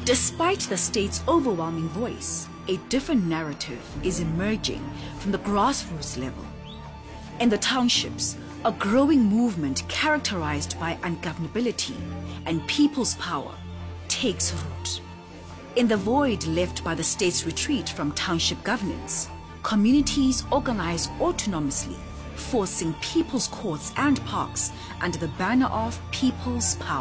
Despite the state's overwhelming voice, a different narrative is emerging from the grassroots level. In the townships, a growing movement characterized by ungovernability and people's power takes root. In the void left by the state's retreat from township governance, communities organize autonomously, forcing people's courts and parks under the banner of people's power.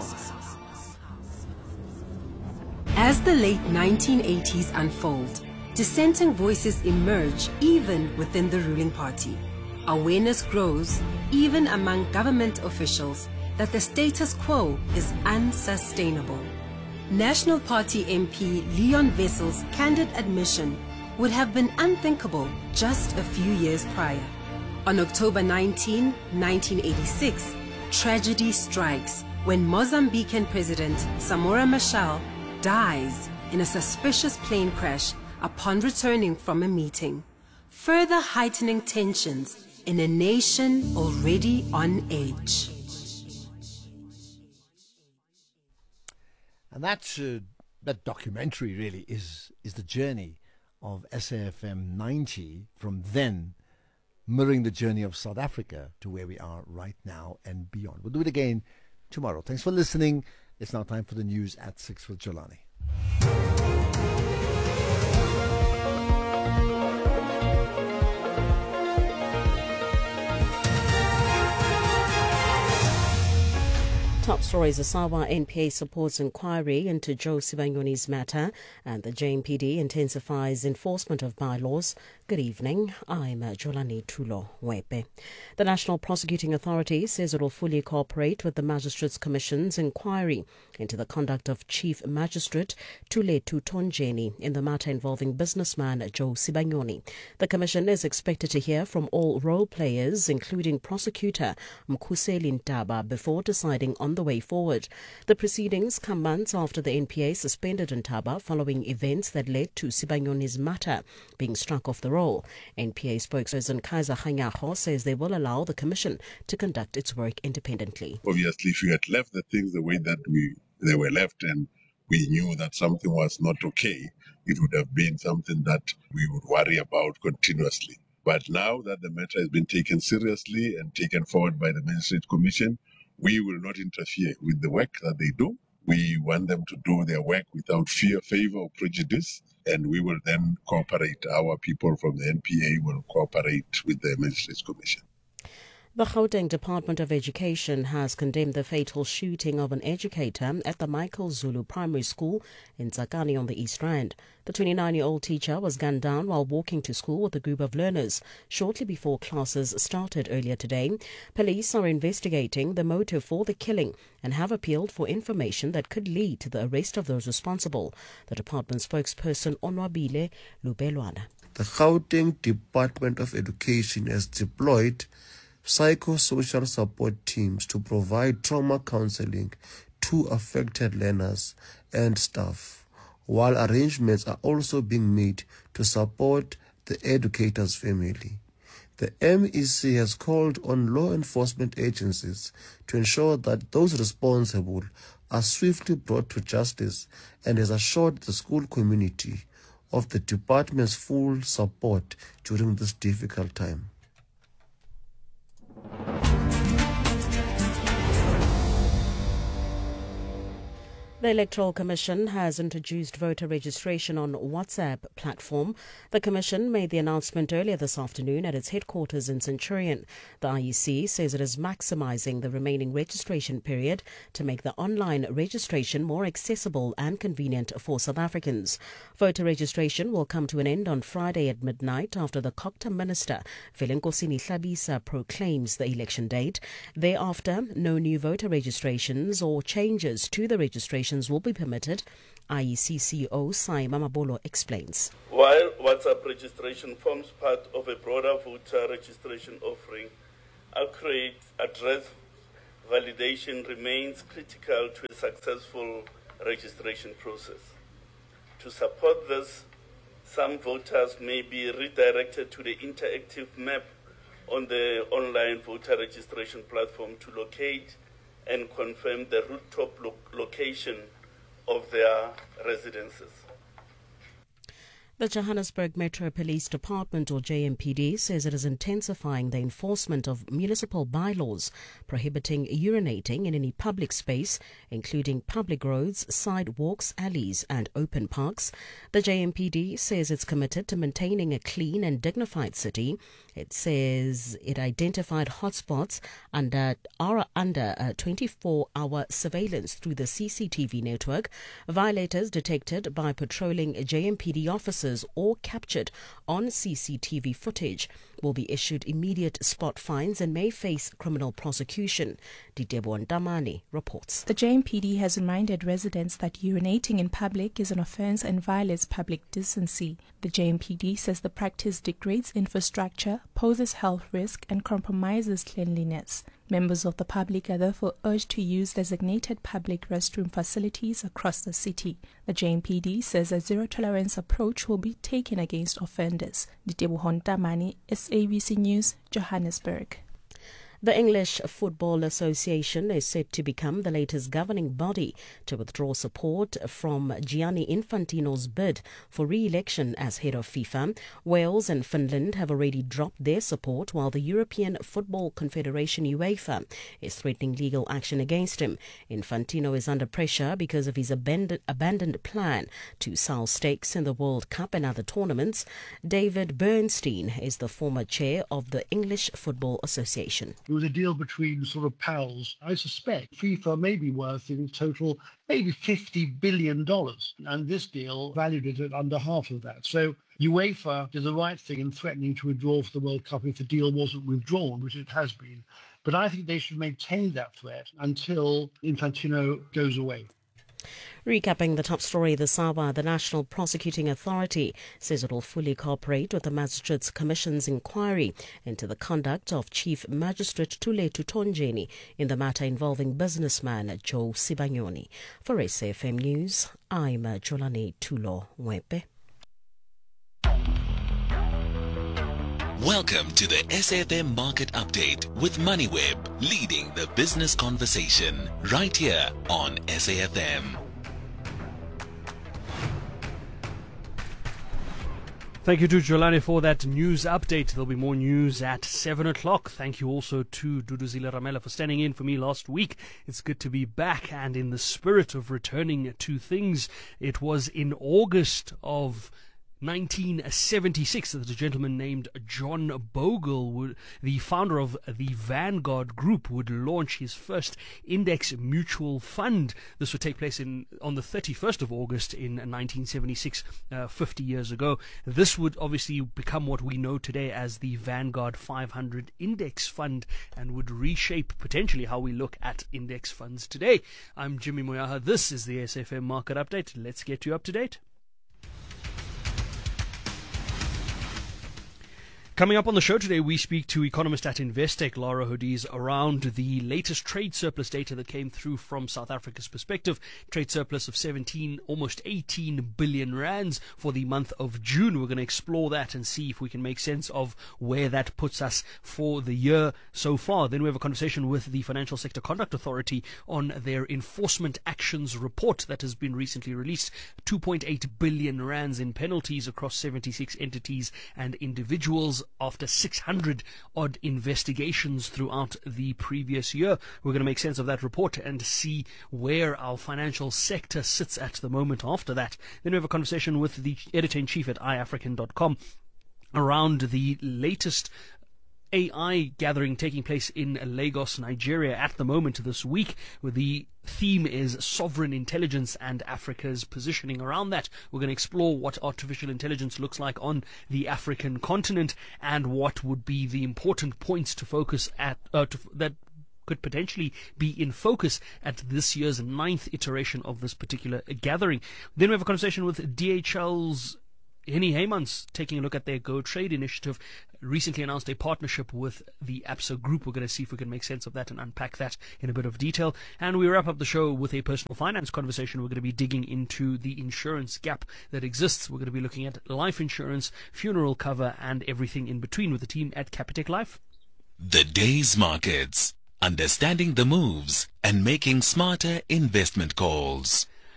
As the late 1980s unfold, dissenting voices emerge even within the ruling party. Awareness grows even among government officials that the status quo is unsustainable. National Party MP Leon Wessel's candid admission would have been unthinkable just a few years prior. On October 19, 1986, tragedy strikes when Mozambican President Samora Machel dies in a suspicious plane crash upon returning from a meeting, further heightening tensions in a nation already on edge. And that documentary really is the journey of SAFM 90 from then, mirroring the journey of South Africa to where we are right now and beyond. We'll do it again tomorrow. Thanks for listening. It's now time for the news at 6 with Jolani. Top stories: Asawa NPA supports inquiry into Joe Sibanyoni's matter, and the JMPD intensifies enforcement of bylaws. Good evening, I'm Jolani Tulo Wepe. The National Prosecuting Authority says it will fully cooperate with the Magistrates Commission's inquiry into the conduct of Chief Magistrate Tuletu Tonjeni in the matter involving businessman Joe Sibanyoni. The Commission is expected to hear from all role players, including prosecutor Mkhuseli Ntaba, before deciding on the way forward. The proceedings come months after the NPA suspended Ntaba following events that led to Sibanyoni's matter being struck off the roll. NPA spokesperson Kaiser Hanyaho says they will allow the Commission to conduct its work independently. Obviously, if you had left the things the way that they were left, and we knew that something was not okay, it would have been something that we would worry about continuously. But now that the matter has been taken seriously and taken forward by the Magistrate Commission, we will not interfere with the work that they do. We want them to do their work without fear, favor, or prejudice, and we will then cooperate. Our people from the NPA will cooperate with the Magistrates Commission. The Gauteng Department of Education has condemned the fatal shooting of an educator at the Michael Zulu Primary School in Tsakani on the East Rand. The 29-year-old teacher was gunned down while walking to school with a group of learners shortly before classes started earlier today. Police are investigating the motive for the killing and have appealed for information that could lead to the arrest of those responsible. The department spokesperson Onwabile Lubelwana. The Gauteng Department of Education has deployed psychosocial support teams to provide trauma counseling to affected learners and staff, while arrangements are also being made to support the educator's family. The MEC has called on law enforcement agencies to ensure that those responsible are swiftly brought to justice and has assured the school community of the department's full support during this difficult time. The Electoral Commission has introduced voter registration on WhatsApp platform. The Commission made the announcement earlier this afternoon at its headquarters in Centurion. The IEC says it is maximizing the remaining registration period to make the online registration more accessible and convenient for South Africans. Voter registration will come to an end on Friday at midnight after the COGTA Minister, Velenkosini Hlabisa, proclaims the election date. Thereafter, no new voter registrations or changes to the registrations will be permitted. IEC CEO Saima Mabolo explains. While WhatsApp registration forms part of a broader voter registration offering, accurate address validation remains critical to a successful registration process. To support this, some voters may be redirected to the interactive map on the online voter registration platform to locate and confirm the rooftop location of their residences. The Johannesburg Metro Police Department, or JMPD, says it is intensifying the enforcement of municipal bylaws prohibiting urinating in any public space, including public roads, sidewalks, alleys and open parks. The JMPD says it's committed to maintaining a clean and dignified city. It says it identified hotspots under 24-hour surveillance through the CCTV network. Violators detected by patrolling JMPD officers or captured on CCTV footage will be issued immediate spot fines and may face criminal prosecution. Ditebo Ndamani reports. The JMPD has reminded residents that urinating in public is an offence and violates public decency. The JMPD says the practice degrades infrastructure, poses health risk and compromises cleanliness. Members of the public are therefore urged to use designated public restroom facilities across the city. The JMPD says a zero-tolerance approach will be taken against offenders. Ditebo Ndamani, SABC News, Johannesburg. The English Football Association is set to become the latest governing body to withdraw support from Gianni Infantino's bid for re-election as head of FIFA. Wales and Finland have already dropped their support, while the European Football Confederation UEFA is threatening legal action against him. Infantino is under pressure because of his abandoned plan to sell stakes in the World Cup and other tournaments. David Bernstein is the former chair of the English Football Association. It was a deal between sort of pals. I suspect FIFA may be worth in total maybe $50 billion. And this deal valued it at under half of that. So UEFA did the right thing in threatening to withdraw for the World Cup if the deal wasn't withdrawn, which it has been. But I think they should maintain that threat until Infantino goes away. Recapping the top story this hour, the National Prosecuting Authority says it will fully cooperate with the Magistrates Commission's inquiry into the conduct of Chief Magistrate Thuletu Tonjeni in the matter involving businessman Joe Sibanyoni. For SAFM News, I'm Jolani Tulo Wepe. Welcome to the SAFM Market Update with MoneyWeb, leading the business conversation right here on SAFM. Thank you to Jolani for that news update. There'll be more news at 7 o'clock. Thank you also to Duduzile Ramela for standing in for me last week. It's good to be back and in the spirit of returning to things. It was in August of 1976 that a gentleman named John Bogle, the founder of the Vanguard Group, would launch his first index mutual fund. This would take place on the 31st of August in 1976, 50 years ago. This would obviously become what we know today as the Vanguard 500 Index Fund and would reshape potentially how we look at index funds today. I'm Jimmy Moyaha. This is the SAFM Market Update. Let's get you up to date. Coming up on the show today, we speak to economist at Investec, Lara Hodiz, around the latest trade surplus data that came through from South Africa's perspective. Trade surplus of 17, almost 18 billion rands for the month of June. We're going to explore that and see if we can make sense of where that puts us for the year so far. Then we have a conversation with the Financial Sector Conduct Authority on their enforcement actions report that has been recently released. 2.8 billion rands in penalties across 76 entities and individuals after 600 odd investigations throughout the previous year. We're going to make sense of that report and see where our financial sector sits at the moment after that. Then we have a conversation with the editor-in-chief at iAfrican.com around the latest AI gathering taking place in Lagos, Nigeria at the moment this week, where the theme is sovereign intelligence and Africa's positioning around that. We're going to explore what artificial intelligence looks like on the African continent and what would be the important points to focus at that could potentially be in focus at this year's 9th iteration of this particular gathering. Then we have a conversation with DHL's Henny Heymans taking a look at their Go Trade initiative. Recently announced a partnership with the Absa Group. We're going to see if we can make sense of that and unpack that in a bit of detail. And we wrap up the show with a personal finance conversation. We're going to be digging into the insurance gap that exists. We're going to be looking at life insurance, funeral cover, and everything in between with the team at Capitec Life. The day's markets, understanding the moves and making smarter investment calls.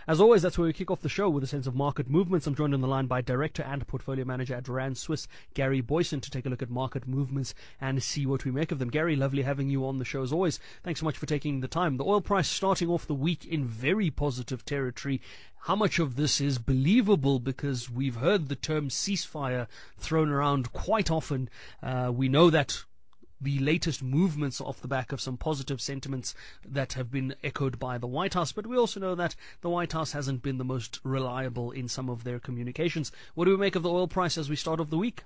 As always, that's where we kick off the show with a sense of market movements. I'm joined on the line by Director and Portfolio Manager at Rand Swiss, Gary Boyson, to take a look at market movements and see what we make of them. Gary, lovely having you on the show as always. Thanks so much for taking the time. The oil price starting off the week in very positive territory. How much of this is believable? Because we've heard the term ceasefire thrown around quite often. We know that the latest movements off the back of some positive sentiments that have been echoed by the White House, but we also know that the White House hasn't been the most reliable in some of their communications. What do we make of the oil price as we start off the week?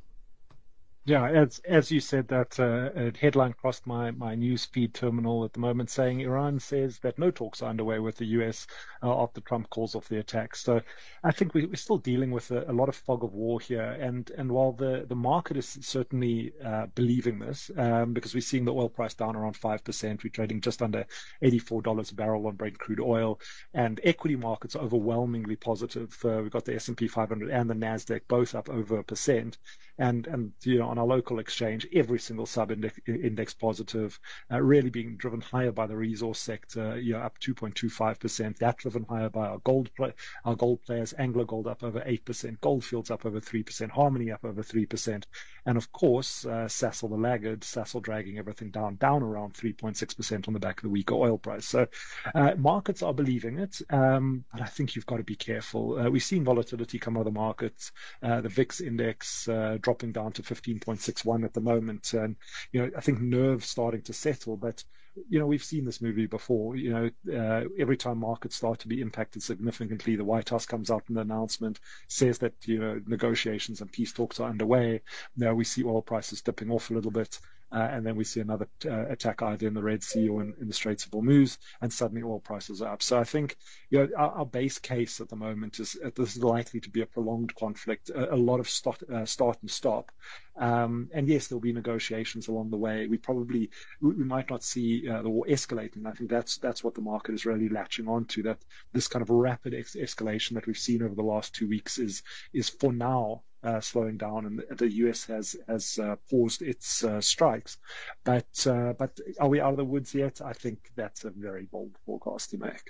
Yeah, as you said, that a headline crossed my news feed terminal at the moment saying Iran says that no talks are underway with the US after Trump calls off the attacks. So I think we're still dealing with a lot of fog of war here. And while the market is certainly believing this, because we're seeing the oil price down around 5%, we're trading just under $84 a barrel on Brent crude oil, and equity markets are overwhelmingly positive. We've got the S&P 500 and the NASDAQ both up over 1%. And you know, on our local exchange, every single sub-index positive, really being driven higher by the resource sector, up 2.25%. That driven higher by our gold players, Anglo Gold up over 8%, Goldfields up over 3%, Harmony up over 3%, and of course, Sasol the laggard, Sasol dragging everything down around 3.6% on the back of the weaker oil price. So markets are believing it, but I think you've got to be careful. We've seen volatility come out of the markets, the VIX index dropping down to 15.61 at the moment. And, I think nerves starting to settle, but, we've seen this movie before. Every time markets start to be impacted significantly, the White House comes out in an announcement, says that, negotiations and peace talks are underway. Now we see oil prices dipping off a little bit. And then we see another attack either in the Red Sea or in the Straits of Hormuz, and suddenly oil prices are up. So I think our base case at the moment is this is likely to be a prolonged conflict, a lot of start and stop. And yes, there'll be negotiations along the way. We might not see the war escalating. I think that's what the market is really latching on to, that this kind of rapid escalation that we've seen over the last 2 weeks is for now slowing down, and the US has paused its strikes. But are we out of the woods yet? I think that's a very bold forecast to make.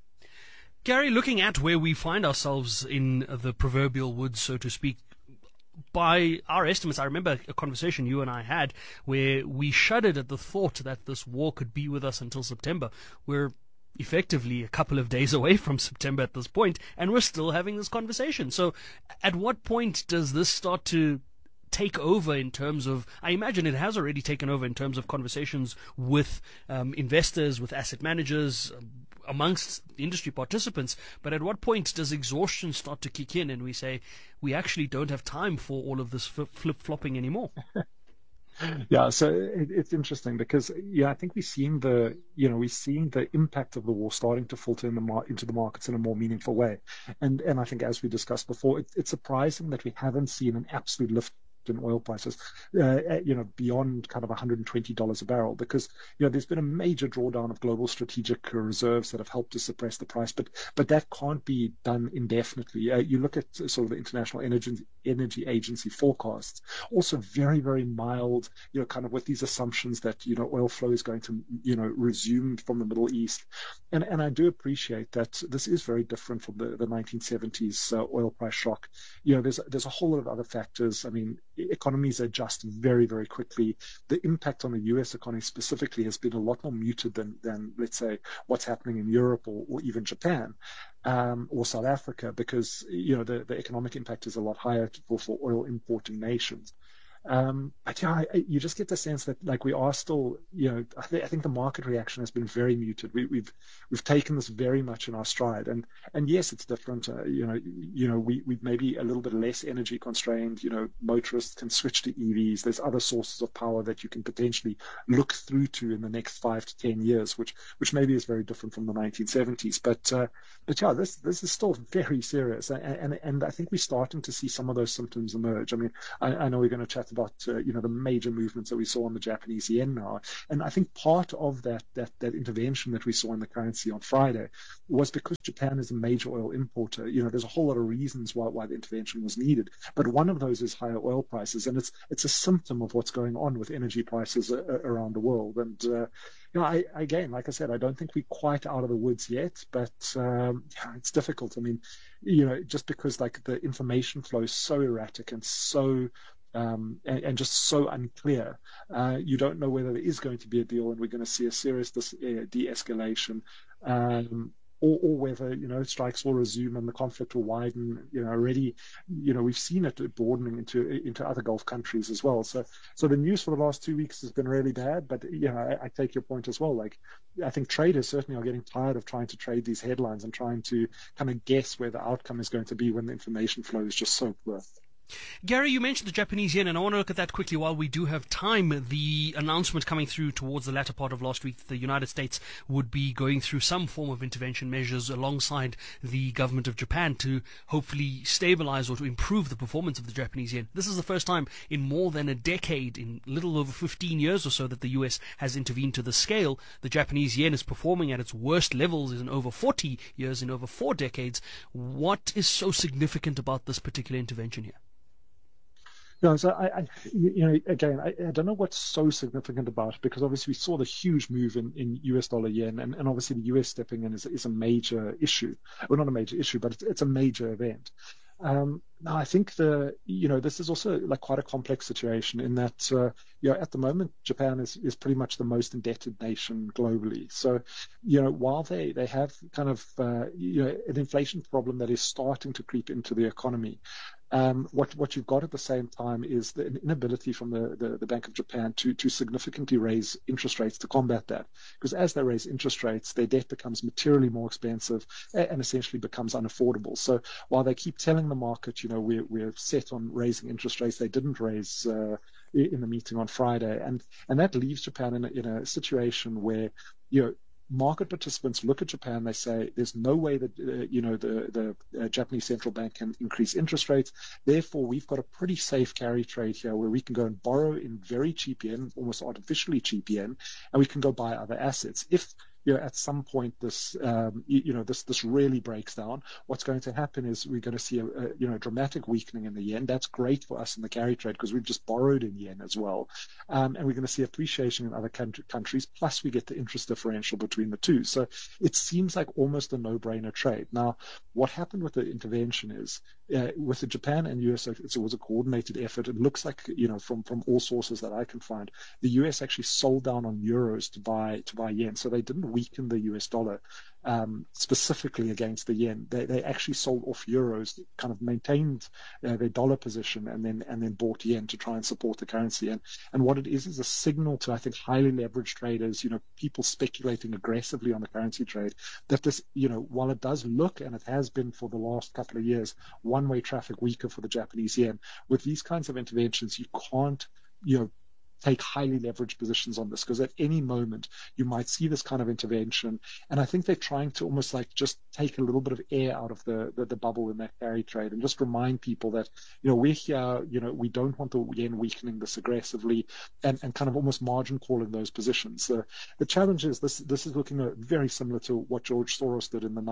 Gary, looking at where we find ourselves in the proverbial woods, so to speak, by our estimates, I remember a conversation you and I had where we shuddered at the thought that this war could be with us until September. We're effectively a couple of days away from September at this point, and we're still having this conversation. So at what point does this start to take over in terms of, I imagine it has already taken over in terms of conversations with investors, with asset managers, amongst industry participants, but at what point does exhaustion start to kick in and we say, we actually don't have time for all of this flip-flopping anymore? Yeah, so it's interesting because I think we're seeing the impact of the war starting to filter into the markets in a more meaningful way, and I think, as we discussed before, it's surprising that we haven't seen an absolute lift in oil prices, beyond kind of $120 a barrel, because there's been a major drawdown of global strategic reserves that have helped to suppress the price, but that can't be done indefinitely. You look at sort of the International Energy Agency forecasts, also very, very mild, kind of with these assumptions that oil flow is going to resume from the Middle East, and I do appreciate that this is very different from the 1970s oil price shock. There's a whole lot of other factors. I mean, economies adjust very, very quickly. The impact on the US economy specifically has been a lot more muted than let's say, what's happening in Europe or even Japan. Or South Africa, because the economic impact is a lot higher for oil importing nations. But you just get the sense that we are still, I think the market reaction has been very muted. We've taken this very much in our stride, and yes, it's different. We may be a little bit less energy constrained. Motorists can switch to EVs. There's other sources of power that you can potentially look through to in the next 5 to 10 years, which maybe is very different from the 1970s. But this is still very serious, and I think we're starting to see some of those symptoms emerge. I mean, I know we're going to chat about, the major movements that we saw on the Japanese yen now. And I think part of that intervention that we saw in the currency on Friday was because Japan is a major oil importer. There's a whole lot of reasons why the intervention was needed. But one of those is higher oil prices. And it's a symptom of what's going on with energy prices around the world. And, again, like I said, I don't think we're quite out of the woods yet, but it's difficult. I mean, just because like the information flow is so erratic and so and just so unclear, you don't know whether there is going to be a deal and we're going to see a serious de-escalation, or whether strikes will resume and the conflict will widen. Already, we've seen it broadening into other Gulf countries as well. So the news for the last 2 weeks has been really bad. But I take your point as well. Like, I think traders certainly are getting tired of trying to trade these headlines and trying to kind of guess where the outcome is going to be when the information flow is just so poor. Gary, you mentioned the Japanese yen, and I want to look at that quickly while we do have time. The announcement coming through towards the latter part of last week, the United States would be going through some form of intervention measures alongside the government of Japan to hopefully stabilize or to improve the performance of the Japanese yen. This is the first time in more than a decade, in little over 15 years or so, that the US has intervened to the scale. The Japanese yen is performing at its worst levels in over 40 years, in over 4 decades. What is so significant about this particular intervention here? So I don't know what's so significant about it, because obviously we saw the huge move in US dollar yen, and obviously the US stepping in is a major issue. Well, not a major issue, but it's a major event. Now, I think this is also like quite a complex situation in that, at the moment, Japan is pretty much the most indebted nation globally. So, while they have kind of, an inflation problem that is starting to creep into the economy, what you've got at the same time is an inability from the Bank of Japan to significantly raise interest rates to combat that. Because as they raise interest rates, their debt becomes materially more expensive and essentially becomes unaffordable. So while they keep telling the market, we're set on raising interest rates, they didn't raise in the meeting on Friday, and that leaves Japan in a situation where market participants look at Japan, they say there's no way that the Japanese central bank can increase interest rates. Therefore, we've got a pretty safe carry trade here where we can go and borrow in very cheap yen, almost artificially cheap yen, and we can go buy other assets. If at some point this really breaks down, what's going to happen is we're going to see a dramatic weakening in the yen. That's great for us in the carry trade because we've just borrowed in yen as well, and we're going to see appreciation in other countries. Plus, we get the interest differential between the two. So it seems like almost a no-brainer trade. Now, what happened with the intervention is with the Japan and US, it was a coordinated effort. It looks like from all sources that I can find, the US actually sold down on euros to buy yen. So they didn't weaken the US dollar specifically against the yen. They actually sold off euros, kind of maintained their dollar position, and then bought yen to try and support the currency. And what it is a signal to, I think, highly leveraged traders, people speculating aggressively on the currency trade, that this, while it does look, and it has been for the last couple of years, one-way traffic weaker for the Japanese yen, with these kinds of interventions, you can't, take highly leveraged positions on this, because at any moment you might see this kind of intervention. And I think they're trying to almost like just take a little bit of air out of the bubble in that carry trade and just remind people that, we're here, we don't want the yen weakening this aggressively, and kind of almost margin calling those positions. The challenge is this is looking very similar to what George Soros did in the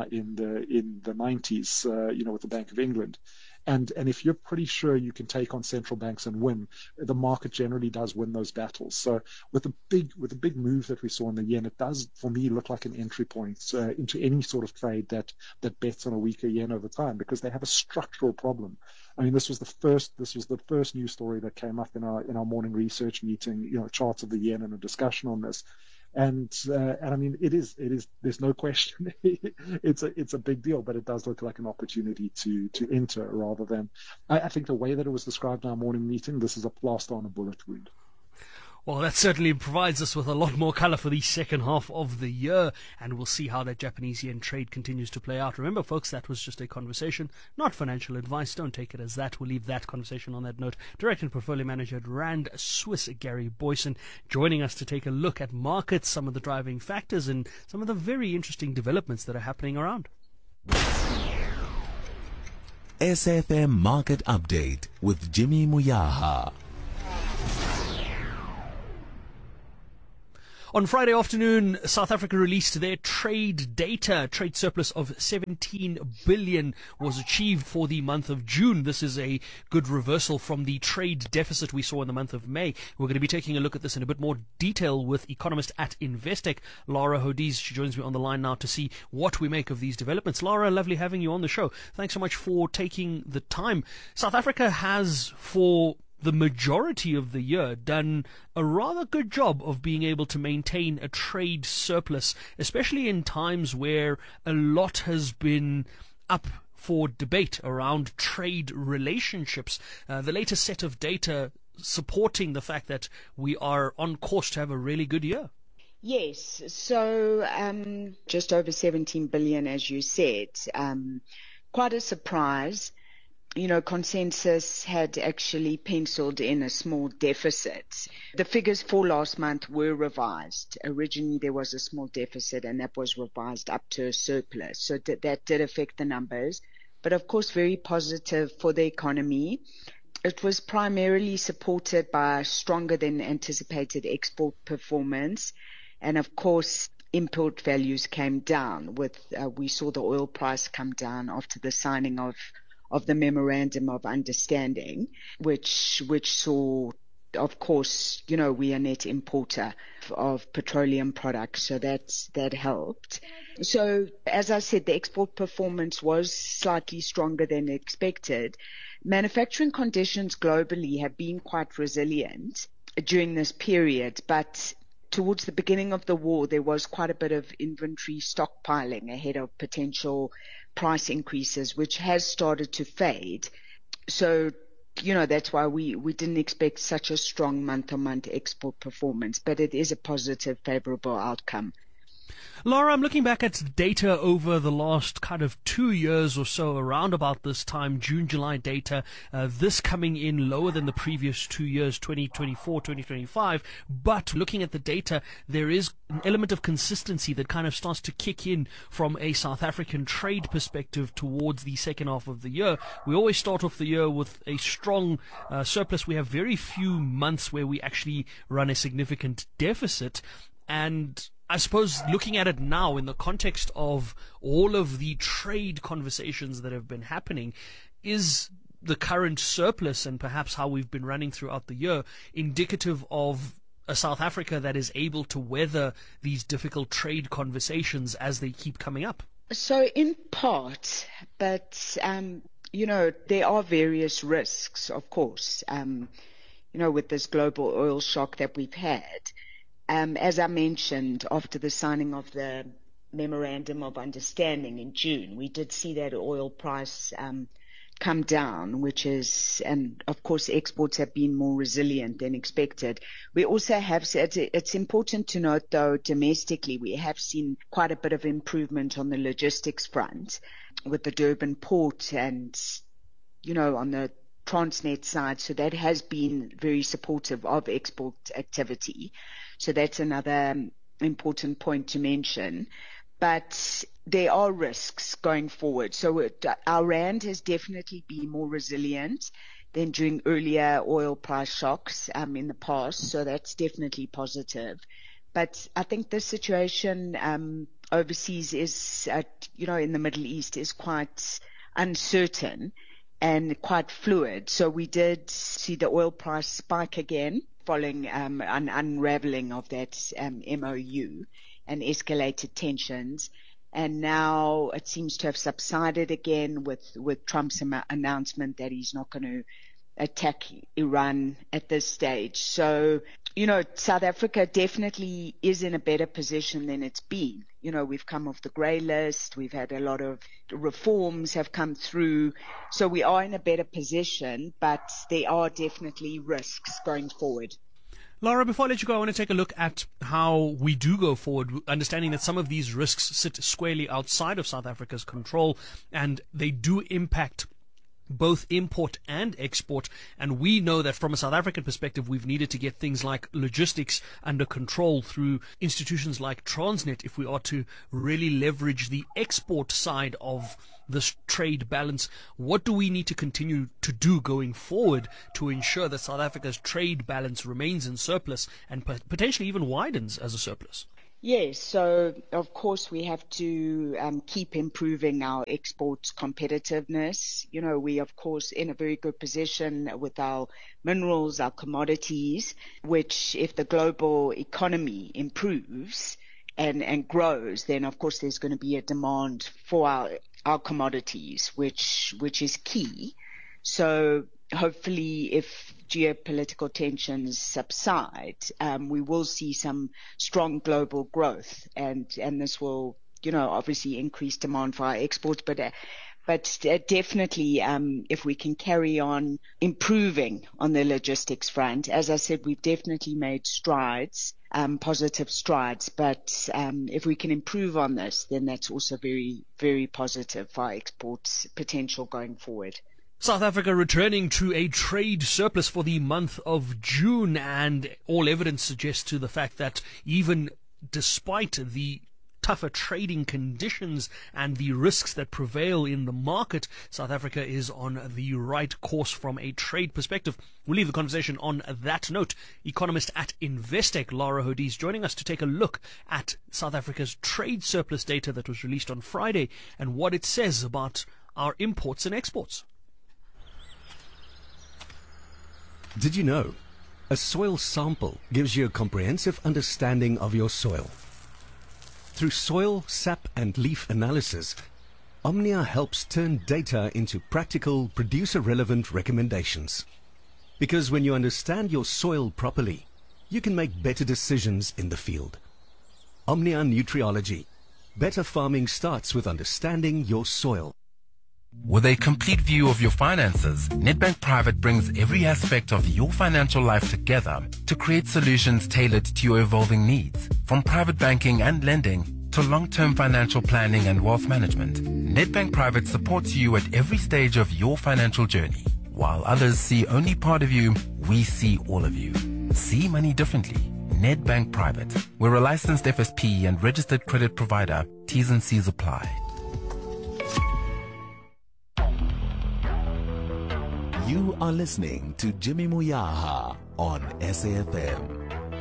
90s, with the Bank of England. And if you're pretty sure you can take on central banks and win, the market generally does win those battles. So with the big move that we saw in the yen, it does, for me, look like an entry point into any sort of trade that bets on a weaker yen over time, because they have a structural problem. I mean, this was the first news story that came up in our morning research meeting, charts of the yen and a discussion on this. And I mean, it is. There's no question. It's a big deal, but it does look like an opportunity to enter rather than. I think the way that it was described in our morning meeting, this is a plaster on a bullet wound. Well, that certainly provides us with a lot more colour for the second half of the year, and we'll see how that Japanese yen trade continues to play out. Remember, folks, that was just a conversation, not financial advice. Don't take it as that. We'll leave that conversation on that note. Director and Portfolio Manager at Rand Swiss, Gary Boyson, joining us to take a look at markets, some of the driving factors, and some of the very interesting developments that are happening around. SFM Market Update with Jimmy Muyaha. On Friday afternoon, South Africa released their trade data. Trade surplus of 17 billion was achieved for the month of June. This is a good reversal from the trade deficit we saw in the month of May. We're going to be taking a look at this in a bit more detail with economist at Investec, Lara Hodiz. She joins me on the line now to see what we make of these developments. Lara, lovely having you on the show. Thanks so much for taking the time. South Africa has, for the majority of the year, done a rather good job of being able to maintain a trade surplus, especially in times where a lot has been up for debate around trade relationships. The latest set of data supporting the fact that we are on course to have a really good year. Yes, so just over 17 billion, as you said, quite a surprise. You know, consensus had actually penciled in a small deficit. The figures for last month were revised. Originally, there was a small deficit, and that was revised up to a surplus. So that did affect the numbers, but of course, very positive for the economy. It was primarily supported by stronger than anticipated export performance, and of course, import values came down. We saw the oil price come down after the signing of the Memorandum of Understanding, which saw, of course, you know, we are net importer of petroleum products, so that helped. So, as I said, the export performance was slightly stronger than expected. Manufacturing conditions globally have been quite resilient during this period, but towards the beginning of the war, there was quite a bit of inventory stockpiling ahead of potential price increases, which has started to fade. So, you know, that's why we didn't expect such a strong month-on-month export performance, but it is a positive, favorable outcome. Lara, I'm looking back at data over the last kind of 2 years or so, around about this time, June, July data, this coming in lower than the previous 2 years, 2024, 2025. But looking at the data, there is an element of consistency that kind of starts to kick in from a South African trade perspective towards the second half of the year. We always start off the year with a strong surplus. We have very few months where we actually run a significant deficit. And I suppose looking at it now in the context of all of the trade conversations that have been happening, is the current surplus and perhaps how we've been running throughout the year indicative of a South Africa that is able to weather these difficult trade conversations as they keep coming up? So in part, but, you know, there are various risks, of course, you know, with this global oil shock that we've had. As I mentioned, after the signing of the Memorandum of Understanding in June, we did see that oil price come down, which is, and of course, exports have been more resilient than expected. We also have, it's important to note though, domestically, we have seen quite a bit of improvement on the logistics front with the Durban port and, you know, on the Transnet side. So that has been very supportive of export activity. So that's another important point to mention. But there are risks going forward. So our rand has definitely been more resilient than during earlier oil price shocks in the past. So that's definitely positive. But I think the situation overseas is, you know, in the Middle East is quite uncertain and quite fluid. So we did see the oil price spike again following an unraveling of that MOU and escalated tensions. And now it seems to have subsided again with Trump's announcement that he's not going to attack Iran at this stage. So, you know, South Africa definitely is in a better position than it's been. You know, we've come off the grey list. We've had a lot of reforms have come through. So we are in a better position, but there are definitely risks going forward. Lara, before I let you go, I want to take a look at how we do go forward, understanding that some of these risks sit squarely outside of South Africa's control and they do impact both import and export. And we know that from a South African perspective, we've needed to get things like logistics under control through institutions like Transnet if we are to really leverage the export side of this trade balance. What do we need to continue to do going forward to ensure that South Africa's trade balance remains in surplus and potentially even widens as a surplus? Yes, so of course we have to keep improving our export competitiveness. You know, we of course in a very good position with our minerals, our commodities, which if the global economy improves and grows, then of course there's going to be a demand for our commodities, which is key. So hopefully if geopolitical tensions subside, we will see some strong global growth, and this will, you know, obviously increase demand for our exports, but definitely if we can carry on improving on the logistics front. As I said, we've definitely made strides, positive strides, but if we can improve on this, then that's also very, very positive for our exports potential going forward. South Africa returning to a trade surplus for the month of June, and all evidence suggests to the fact that even despite the tougher trading conditions and the risks that prevail in the market, South Africa is on the right course from a trade perspective. We'll leave the conversation on that note. Economist at Investec, Lara Hodies, joining us to take a look at South Africa's trade surplus data that was released on Friday and what it says about our imports and exports. Did you know? A soil sample gives you a comprehensive understanding of your soil. Through soil, sap and leaf analysis, Omnia helps turn data into practical, producer-relevant recommendations. Because when you understand your soil properly, you can make better decisions in the field. Omnia Nutriology. Better farming starts with understanding your soil. With a complete view of your finances, Nedbank Private brings every aspect of your financial life together to create solutions tailored to your evolving needs. From private banking and lending to long-term financial planning and wealth management, Nedbank Private supports you at every stage of your financial journey. While others see only part of you, we see all of you. See money differently. Nedbank Private. We're a licensed FSP and registered credit provider. T's and C's apply. You are listening to Jimmy Muyaha on SAFM.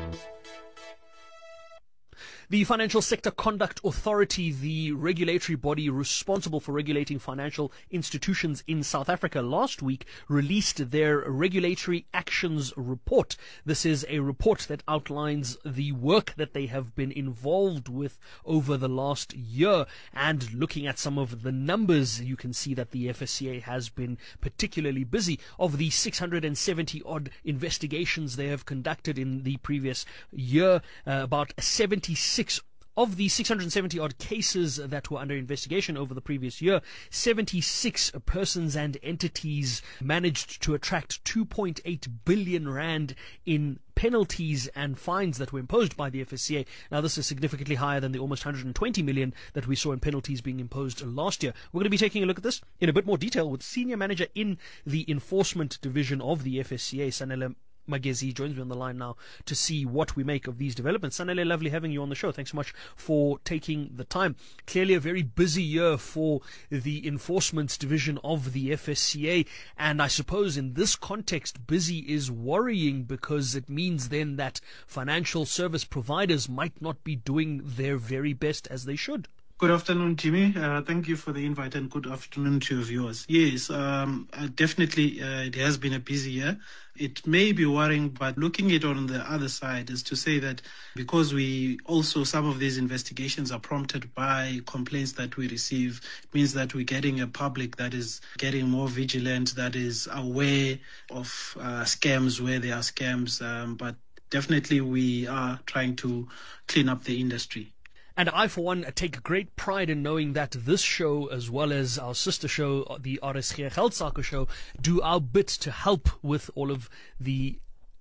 The Financial Sector Conduct Authority, the regulatory body responsible for regulating financial institutions in South Africa, last week released their Regulatory Actions Report. This is a report that outlines the work that they have been involved with over the last year. And looking at some of the numbers, you can see that the FSCA has been particularly busy. Of the 670-odd investigations they have conducted in the previous year, about 76 of the 670-odd cases that were under investigation over the previous year, 76 persons and entities managed to attract 2.8 billion rand in penalties and fines that were imposed by the FSCA. Now, this is significantly higher than the almost 120 million that we saw in penalties being imposed last year. We're going to be taking a look at this in a bit more detail with Senior Manager in the Enforcement Division of the FSCA, Sanele Magezi, joins me on the line now to see what we make of these developments. Sanele, lovely having you on the show. Thanks so much for taking the time. Clearly a very busy year for the Enforcement Division of the FSCA, and I suppose in this context busy is worrying because it means then that financial service providers might not be doing their very best as they should. Good afternoon, Jimmy. Thank you for the invite and good afternoon to your viewers. Yes, definitely it has been a busy year. It may be worrying, but looking at it on the other side is to say that because we also, some of these investigations are prompted by complaints that we receive, it means that we're getting a public that is getting more vigilant, that is aware of scams where there are scams. But definitely we are trying to clean up the industry. And I, for one, take great pride in knowing that this show, as well as our sister show, the RSG Geldsaake show, do our bit to help with all of the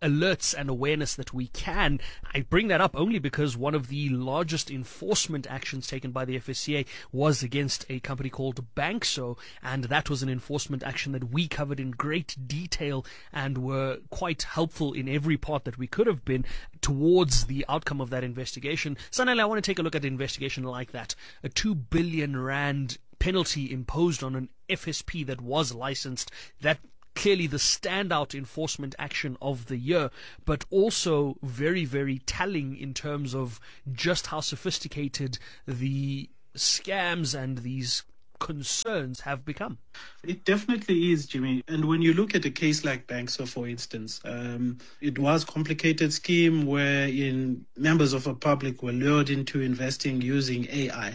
alerts and awareness that we can. I bring that up only because one of the largest enforcement actions taken by the FSCA was against a company called Bankso, and that was an enforcement action that we covered in great detail and were quite helpful in every part that we could have been towards the outcome of that investigation. Sanele, I want to take a look at an investigation like that. A 2 billion rand penalty imposed on an FSP that was licensed, that clearly the standout enforcement action of the year, but also very, very telling in terms of just how sophisticated the scams and these concerns have become. It definitely is, Jimmy. And when you look at a case like Bankso, for instance, it was a complicated scheme wherein members of the public were lured into investing using AI.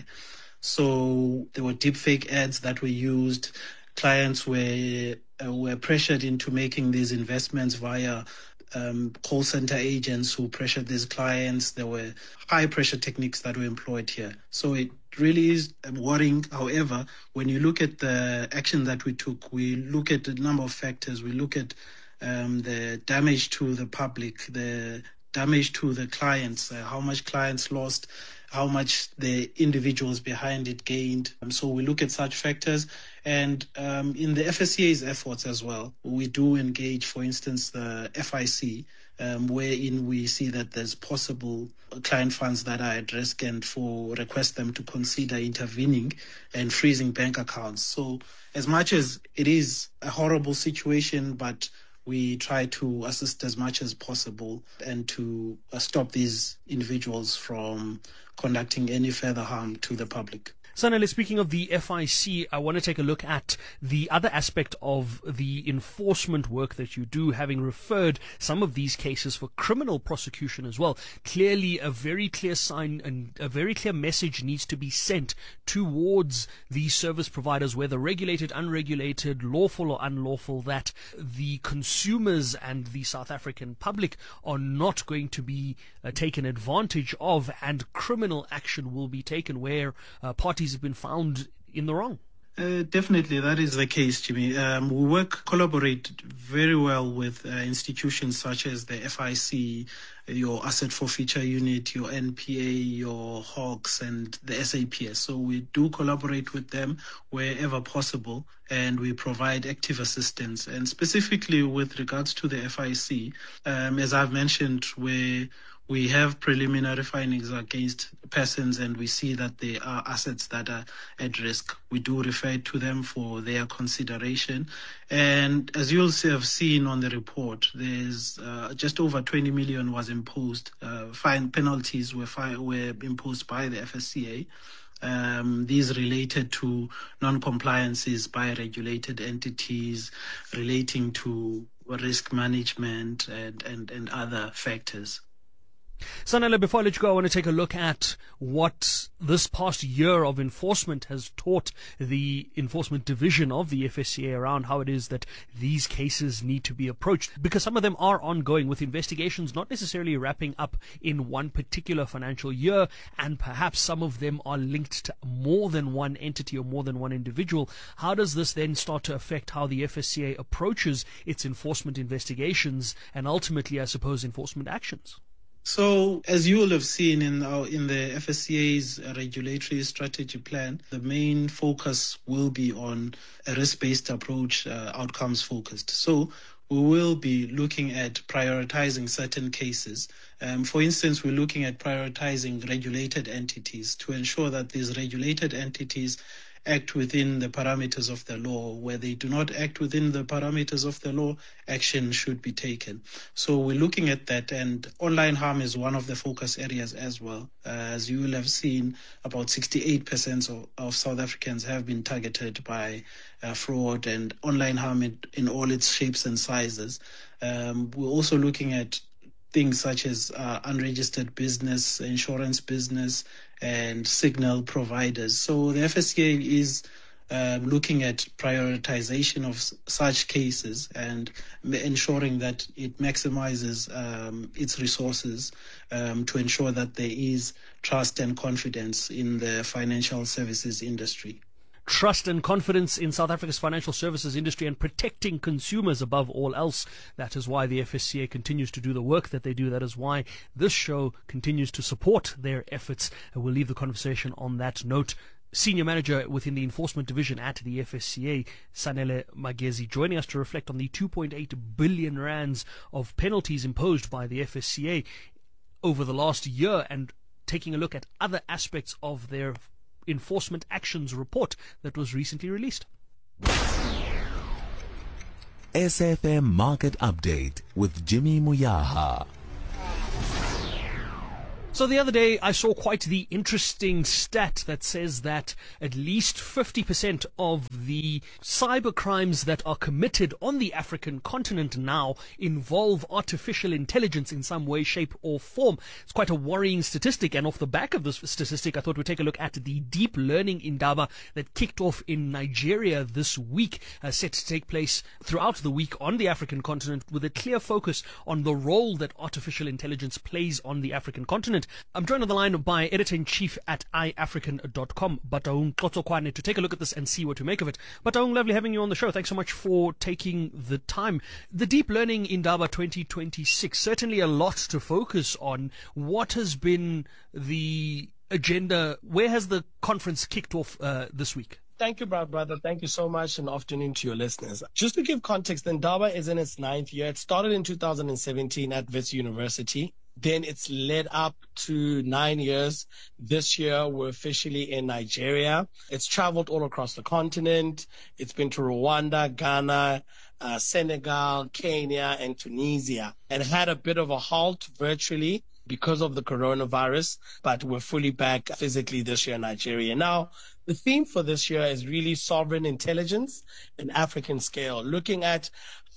So there were deepfake ads that were used. Clients were pressured into making these investments via call center agents who pressured these clients. There were high pressure techniques that were employed here. So it really is worrying. However, when you look at the action that we took, we look at a number of factors. We look at the damage to the public, the damage to the clients, how much clients lost, how much the individuals behind it gained. So we look at such factors. And in the FSCA's efforts as well, we do engage, for instance, the FIC, wherein we see that there's possible client funds that are at risk and request them to consider intervening and freezing bank accounts. So as much as it is a horrible situation, but we try to assist as much as possible and to stop these individuals from conducting any further harm to the public. Sanele, speaking of the FIC, I want to take a look at the other aspect of the enforcement work that you do, having referred some of these cases for criminal prosecution as well. Clearly, a very clear sign and a very clear message needs to be sent towards these service providers, whether regulated, unregulated, lawful or unlawful, that the consumers and the South African public are not going to be taken advantage of, and criminal action will be taken where parties have been found in the wrong. Definitely, that is the case, Jimmy. We collaborate very well with institutions such as the FIC, your Asset Forfeiture Unit, your NPA, your Hawks, and the SAPS. So we do collaborate with them wherever possible, and we provide active assistance. And specifically with regards to the FIC, as I've mentioned, we have preliminary findings against persons and we see that there are assets that are at risk. We do refer to them for their consideration. And as you'll have seen on the report, there's just over 20 million was imposed. Fine penalties were imposed by the FSCA. These related to non-compliances by regulated entities, relating to risk management and other factors. Sanele, before I let you go, I want to take a look at what this past year of enforcement has taught the enforcement division of the FSCA around how it is that these cases need to be approached, because some of them are ongoing, with investigations not necessarily wrapping up in one particular financial year, and perhaps some of them are linked to more than one entity or more than one individual. How does this then start to affect how the FSCA approaches its enforcement investigations and ultimately, I suppose, enforcement actions? So, as you will have seen in the FSCA's regulatory strategy plan, the main focus will be on a risk-based approach, outcomes focused. So, we will be looking at prioritizing certain cases. For instance, we're looking at prioritizing regulated entities to ensure that these regulated entities act within the parameters of the law. Where they do not act within the parameters of the law, action should be taken. So we're looking at that, and online harm is one of the focus areas as well. As you will have seen, about 68% of South Africans have been targeted by fraud and online harm in all its shapes and sizes. We're also looking at things such as unregistered business, insurance business, and signal providers. So the FSCA is looking at prioritization of such cases and ensuring that it maximizes its resources to ensure that there is trust and confidence in the financial services industry. trust and confidence in South Africa's financial services industry and protecting consumers above all else. That is why the FSCA continues to do the work that they do. That is why this show continues to support their efforts. And we'll leave the conversation on that note. Senior Manager within the Enforcement Division at the FSCA, Sanele Magezi, joining us to reflect on the 2.8 billion rands of penalties imposed by the FSCA over the last year and taking a look at other aspects of their enforcement actions report that was recently released. SFM Market Update with Jimmy Muyaha. So the other day I saw quite the interesting stat that says that at least 50% of the cyber crimes that are committed on the African continent now involve artificial intelligence in some way, shape or form. It's quite a worrying statistic, and off the back of this statistic I thought we'd take a look at the deep learning indaba that kicked off in Nigeria this week, set to take place throughout the week on the African continent with a clear focus on the role that artificial intelligence plays on the African continent. I'm joined on the line by Editor-in-Chief at iAfrican.com, Bataung Tlotokwane, to take a look at this and see what to make of it. Bataung, lovely having you on the show. Thanks so much for taking the time. The Deep Learning Indaba 2026, certainly a lot to focus on. What has been the agenda? Where has the conference kicked off this week? Thank you, brother. Thank you so much, and afternoon to your listeners. Just to give context, the Indaba is in its 9th year. It started in 2017 at Wits University. Then it's led up to 9 years. This year, we're officially in Nigeria. It's traveled all across the continent. It's been to Rwanda, Ghana, Senegal, Kenya, and Tunisia, and had a bit of a halt virtually because of the coronavirus, but we're fully back physically this year in Nigeria. Now, the theme for this year is really sovereign intelligence and African scale, looking at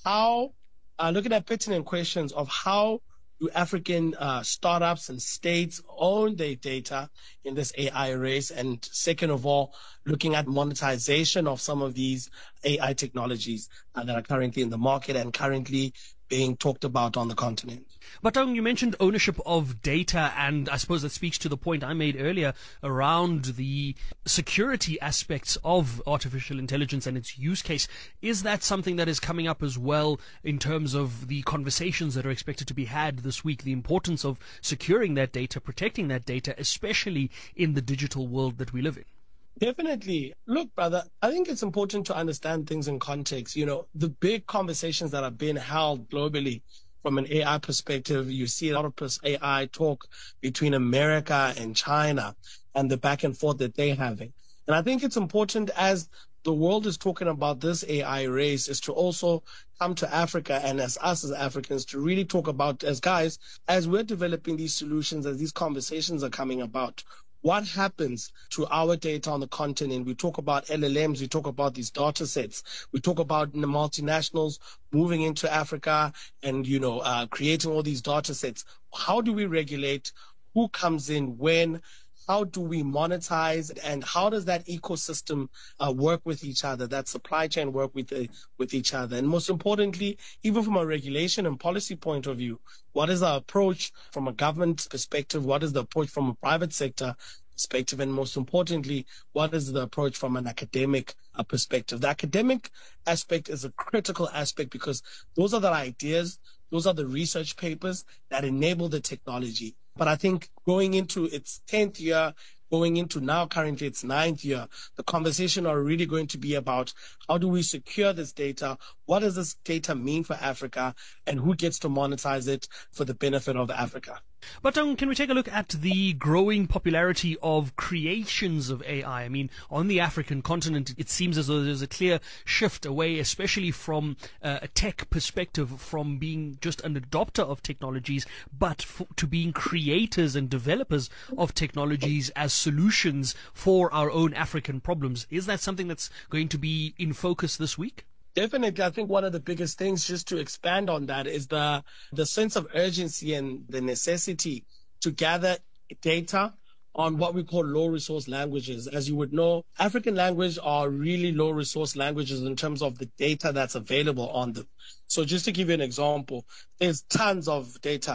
pertinent questions of how do African startups and states own their data in this AI race? And second of all, looking at monetization of some of these AI technologies that are currently in the market and currently being talked about on the continent. But you mentioned ownership of data, and I suppose that speaks to the point I made earlier around the security aspects of artificial intelligence and its use case. Is that something that is coming up as well in terms of the conversations that are expected to be had this week, the importance of securing that data, protecting that data, especially in the digital world that we live in? Definitely. Look, brother, I think it's important to understand things in context. You know, the big conversations that are being held globally from an AI perspective, you see a lot of AI talk between America and China and the back and forth that they're having. And I think it's important, as the world is talking about this AI race, is to also come to Africa and as us as Africans to really talk about, as guys, as we're developing these solutions, as these conversations are coming about, what happens to our data on the continent? We talk about LLMs, we talk about these data sets, we talk about the multinationals moving into Africa and, creating all these data sets. How do we regulate? Who comes in when? How do we monetize, and how does that ecosystem work with each other, that supply chain work with each other? And most importantly, even from a regulation and policy point of view, what is our approach from a government perspective? What is the approach from a private sector perspective? And most importantly, what is the approach from an academic perspective? The academic aspect is a critical aspect because those are the ideas, those are the research papers that enable the technology. But I think going into its 10th year, going into now currently its 9th year, the conversation are really going to be about how do we secure this data? What does this data mean for Africa? And who gets to monetize it for the benefit of Africa? But can we take a look at the growing popularity of creations of AI? I mean, on the African continent, it seems as though there's a clear shift away, especially from a tech perspective, from being just an adopter of technologies, but to being creators and developers of technologies as solutions for our own African problems. Is that something that's going to be in focus this week? Definitely. I think one of the biggest things, just to expand on that, is the sense of urgency and the necessity to gather data on what we call low resource languages. As you would know, African languages are really low resource languages in terms of the data that's available on them. So just to give you an example, there's tons of data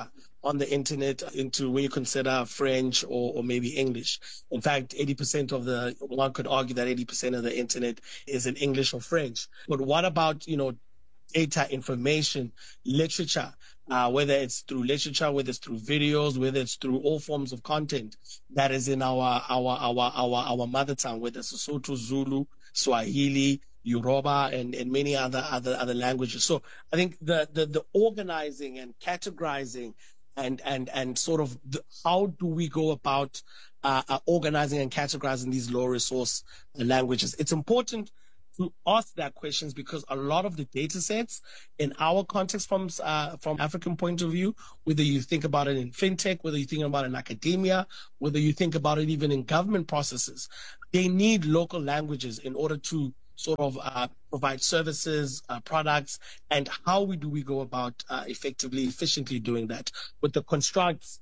on the internet into where you consider French or maybe English. In fact, 80% of one could argue that 80% of the internet is in English or French. But what about, data, information, literature, whether it's through literature, whether it's through videos, whether it's through all forms of content that is in our mother tongue, whether it's Sotho, Zulu, Swahili, Yoruba, and many other languages. So I think the organizing and categorizing and sort of how do we go about organizing and categorizing these low resource languages? It's important to ask that questions because a lot of the data sets in our context from African point of view, whether you think about it in fintech, whether you think about it in academia, whether you think about it even in government processes, they need local languages in order to sort of provide services, products, and how do we go about efficiently doing that with the constraints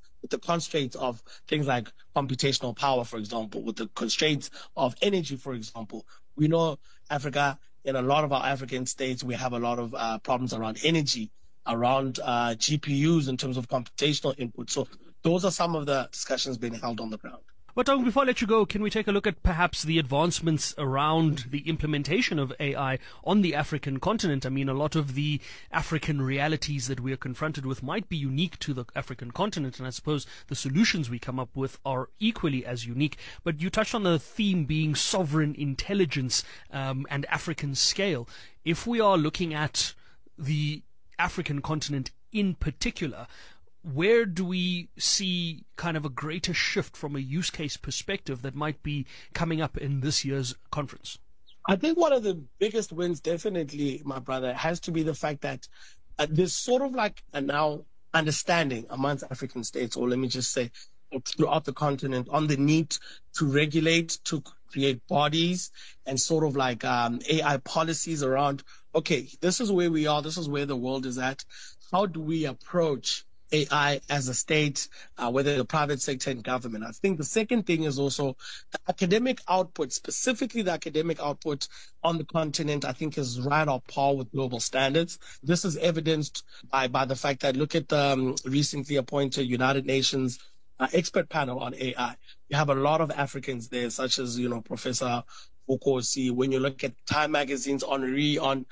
of things like computational power, for example, with the constraints of energy, for example. We know Africa, in a lot of our African states, we have a lot of problems around energy, around GPUs in terms of computational input. So those are some of the discussions being held on the ground. But before I let you go, can we take a look at perhaps the advancements around the implementation of AI on the African continent? I mean, a lot of the African realities that we are confronted with might be unique to the African continent, and I suppose the solutions we come up with are equally as unique. But you touched on the theme being sovereign intelligence and African scale. If we are looking at the African continent in particular, where do we see kind of a greater shift from a use case perspective that might be coming up in this year's conference? I think one of the biggest wins, definitely, my brother, has to be the fact that there's sort of like a now understanding amongst African states, or let me just say throughout the continent, on the need to regulate, to create bodies and sort of like AI policies around, okay, this is where we are, this is where the world is at. How do we approach AI as a state, whether the private sector and government? I think the second thing is also the academic output, specifically the academic output on the continent, I think is right on par with global standards. This is evidenced by the fact that look at the recently appointed United Nations expert panel on AI. You have a lot of Africans there, such as, Professor Vukosi. When you look at Time Magazine's honoree on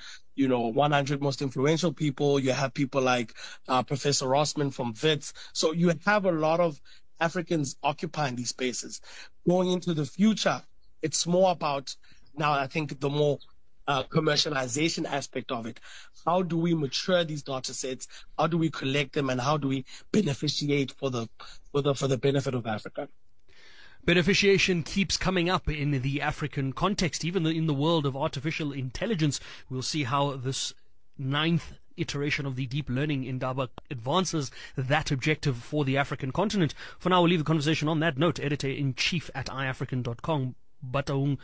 100 most influential people, you have people like Professor Rossman from WITS. So you have a lot of Africans occupying these spaces. Going into the future, it's more about now, I think, the more commercialization aspect of it. How do we mature these data sets? How do we collect them? And how do we beneficiate for the benefit of Africa? Beneficiation keeps coming up in the African context, even in the world of artificial intelligence. We'll see how this 9th iteration of the Deep Learning Indaba advances that objective for the African continent. For now, we'll leave the conversation on that note. Editor-in-Chief at iAfrican.com, Bataung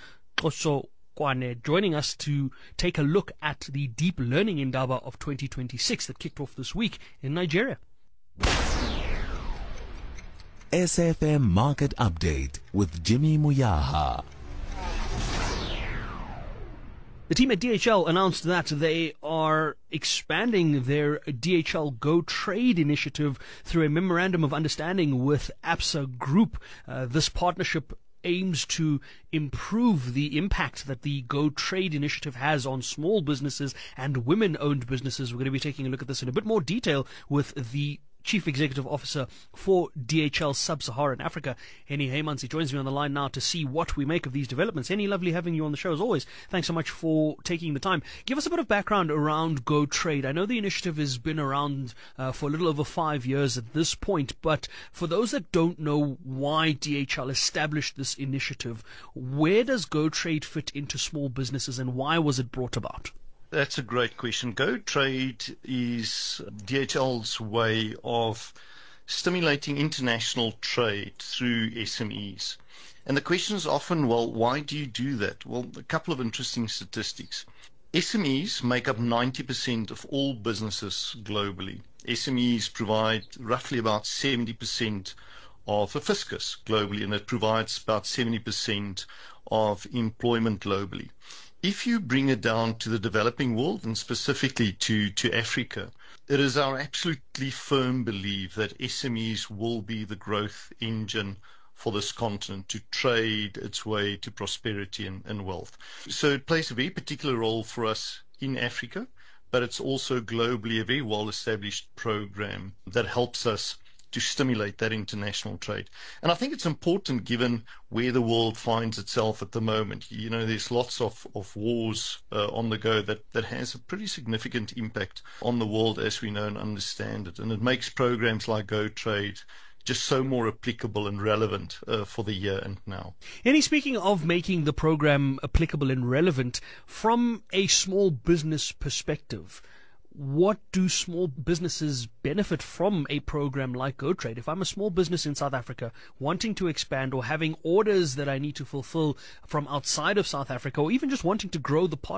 Kwane, joining us to take a look at the Deep Learning Indaba of 2026 that kicked off this week in Nigeria. SFM Market Update with Jimmy Muyaha. The team at DHL announced that they are expanding their DHL Go Trade initiative through a memorandum of understanding with Absa Group. This partnership aims to improve the impact that the Go Trade initiative has on small businesses and women-owned businesses. We're going to be taking a look at this in a bit more detail with the Chief Executive Officer for DHL Sub-Saharan Africa, Henny Heymans. He joins me on the line now to see what we make of these developments. Henny, lovely having you on the show as always. Thanks so much for taking the time. Give us a bit of background around Go Trade. I know the initiative has been around for a little over 5 years at this point, but for those that don't know why DHL established this initiative, where does Go Trade fit into small businesses and why was it brought about? That's a great question. Go Trade is DHL's way of stimulating international trade through SMEs. And the question is often, well, why do you do that? Well, a couple of interesting statistics. SMEs make up 90% of all businesses globally. SMEs provide roughly about 70% of the fiscus globally, and it provides about 70% of employment globally. If you bring it down to the developing world, and specifically to Africa, It is our absolutely firm belief that SMEs will be the growth engine for this continent to trade its way to prosperity and wealth. So it plays a very particular role for us in Africa, but it's also globally a very well-established program that helps us to stimulate that international trade. And I think it's important given where the world finds itself at the moment. You know, there's lots of wars on the go that has a pretty significant impact on the world as we know and understand it. And it makes programs like GoTrade just so more applicable and relevant for the here and now. Henny, speaking of making the program applicable and relevant, from a small business perspective, what do small businesses benefit from a program like GoTrade? If I'm a small business in South Africa wanting to expand or having orders that I need to fulfill from outside of South Africa, or even just wanting to grow the pot